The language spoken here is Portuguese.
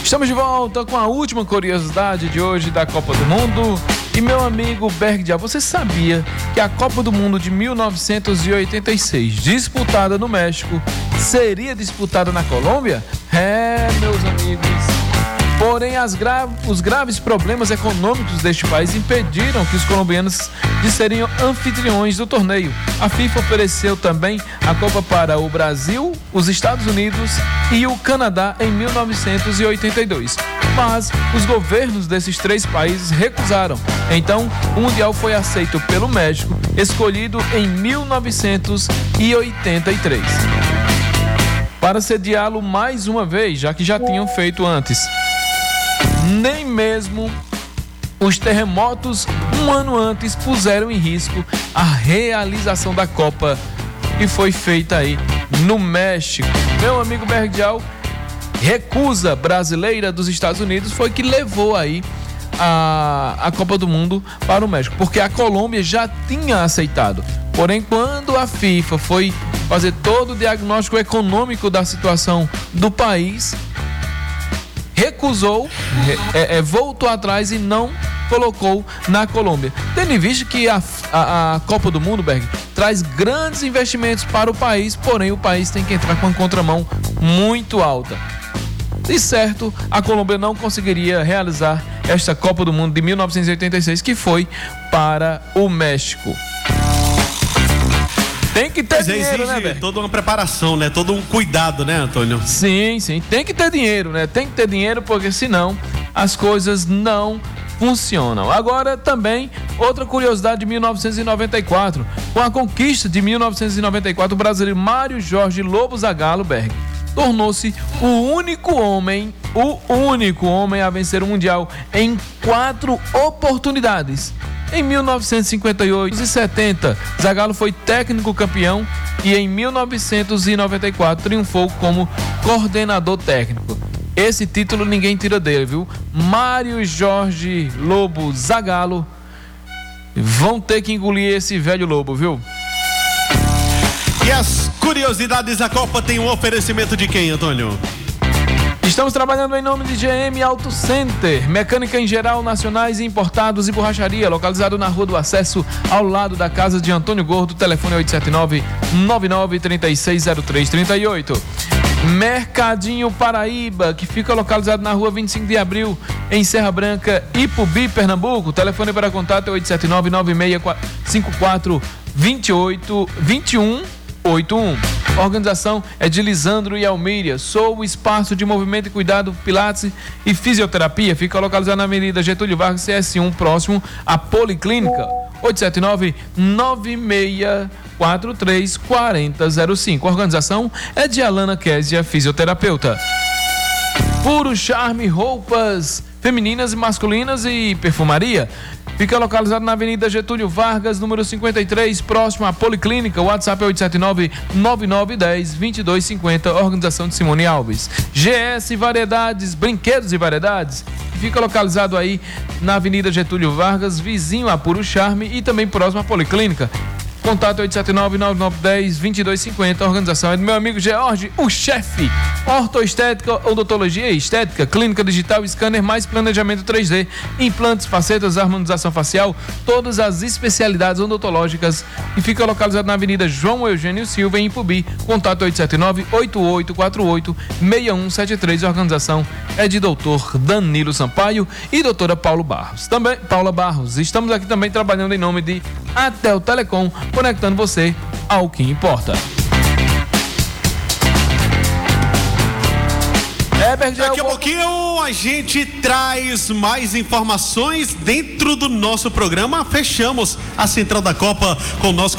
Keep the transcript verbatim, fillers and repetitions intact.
Estamos de volta com a última curiosidade de hoje da Copa do Mundo. E meu amigo Bergdial, você sabia que a Copa do Mundo de mil novecentos e oitenta e seis, disputada no México, seria disputada na Colômbia? É, meus amigos. Porém, as gra... os graves problemas econômicos deste país impediram que os colombianos de serem anfitriões do torneio. A FIFA ofereceu também a Copa para o Brasil, os Estados Unidos e o Canadá em mil novecentos e oitenta e dois. Mas os governos desses três países recusaram. Então, o Mundial foi aceito pelo México, escolhido em mil novecentos e oitenta e três. Para sediá-lo mais uma vez, já que já tinham feito antes. Nem mesmo os terremotos um ano antes puseram em risco a realização da Copa que foi feita aí no México. Meu amigo Bergdial, recusa brasileira dos Estados Unidos foi que levou aí a, a Copa do Mundo para o México, porque a Colômbia já tinha aceitado. Porém, quando a FIFA foi fazer todo o diagnóstico econômico da situação do país, recusou, é, é, voltou atrás e não colocou na Colômbia. Tendo em vista que a, a, a Copa do Mundo, Berg, traz grandes investimentos para o país, porém o país tem que entrar com a contramão muito alta. De certo, a Colômbia não conseguiria realizar esta Copa do Mundo de mil novecentos e oitenta e seis, que foi para o México. Tem que ter Mas dinheiro, né, Berg? Toda uma preparação, né? Todo um cuidado, né, Antônio? Sim, sim. Tem que ter dinheiro, né? Tem que ter dinheiro, porque senão as coisas não funcionam. Agora, também, outra curiosidade de mil novecentos e noventa e quatro. Com a conquista de mil novecentos e noventa e quatro, o brasileiro Mário Jorge Lobo Zagallo, Berg, tornou-se o único homem, o único homem a vencer o Mundial em quatro oportunidades. Em mil novecentos e cinquenta e oito e setenta, Zagallo foi técnico campeão e em mil novecentos e noventa e quatro triunfou como coordenador técnico. Esse título ninguém tira dele, viu? Mário Jorge Lobo Zagallo, vão ter que engolir esse velho lobo, viu? E as curiosidades da Copa tem um oferecimento de quem, Antônio? Estamos trabalhando em nome de G M Auto Center, mecânica em geral, nacionais e importados e borracharia, localizado na Rua do Acesso, ao lado da casa de Antônio Gordo, telefone oito sete nove, nove nove três seis zero três três oito. Mercadinho Paraíba, que fica localizado na Rua vinte e cinco de abril, em Serra Branca, Ipubi, Pernambuco, telefone para contato é oito sete nove, nove seis cinco quatro, dois oito, dois um oito um. A organização é de Lisandro e Almíria. Sou o espaço de movimento e cuidado, pilates e fisioterapia. Fica localizado na Avenida Getúlio Vargas, C S um, próximo à Policlínica. oito sete nove, nove seis quatro três quatro zero zero cinco. A organização é de Alana Késia, fisioterapeuta. Puro Charme, roupas femininas e masculinas e perfumaria. Fica localizado na Avenida Getúlio Vargas, número cinquenta e três, próximo à Policlínica. O WhatsApp é oito sete nove, nove nove um zero, dois dois cinco zero, organização de Simone Alves. G S Variedades, brinquedos e variedades. Fica localizado aí na Avenida Getúlio Vargas, vizinho a Puro Charme e também próximo à Policlínica. Contato oito sete nove, nove nove um zero, dois dois cinco zero. A organização é do meu amigo George, o chefe. Ortoestética, odontologia e estética, clínica digital, scanner mais planejamento três D, implantes, facetas, harmonização facial, todas as especialidades odontológicas. E fica localizado na Avenida João Eugênio Silva, em Ipubi. Contato oito sete nove, oito oito quatro oito, seis um sete três. A organização é de doutor Danilo Sampaio e doutora Paulo Barros. Também, Paula Barros. Estamos aqui também trabalhando em nome de Atel Telecom, conectando você ao que importa. É, Daqui a pouquinho a gente traz mais informações dentro do nosso programa. Fechamos a Central da Copa com o nosso